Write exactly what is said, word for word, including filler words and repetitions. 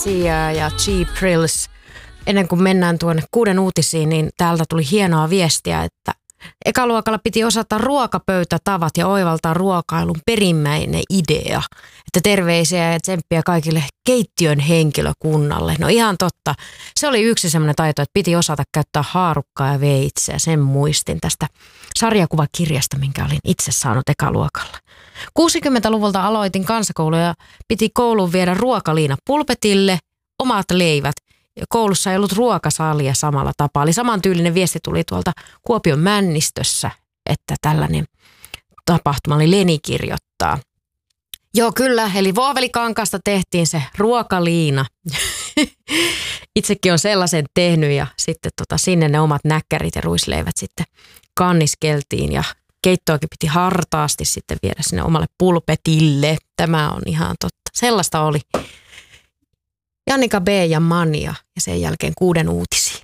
Sia ja G-Prills. Ennen kuin mennään tuonne kuuden uutisiin, niin täältä tuli hienoa viestiä, että ekaluokalla piti osata ruokapöytätavat ja oivaltaa ruokailun perimmäinen idea. Että terveisiä ja tsemppiä kaikille keittiön henkilökunnalle. No ihan totta. Se oli yksi semmoinen taito, että piti osata käyttää haarukkaa ja veitseä. Sen muistin tästä sarjakuvakirjasta, minkä olin itse saanut ekaluokalla. kuusikymmentäluvulta aloitin kansakoulua ja piti kouluun viedä ruokaliina pulpetille, omat leivät. Koulussa ei ollut ruokasalia samalla tapaa. Eli samantyylinen viesti tuli tuolta Kuopion Männistössä, että tällainen tapahtuma oli Leni kirjoittaa. Joo kyllä, eli voovelikankaasta tehtiin se ruokaliina. Itsekin on sellaisen tehnyt ja sitten tota, sinne ne omat näkkärit ja ruisleivät sitten kanniskeltiin ja keittoakin piti hartaasti sitten viedä sinne omalle pulpetille. Tämä on ihan totta. Sellaista oli. Jannika B. ja Mania ja sen jälkeen kuuden uutisiin.